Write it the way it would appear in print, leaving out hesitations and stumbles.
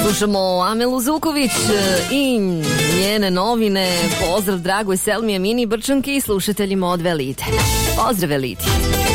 Slušamo Amelu Zuković i njene novine. Pozdrav dragoj Selmi Amini Brčanki i slušateljima od Velite. Pozdrav Veliti.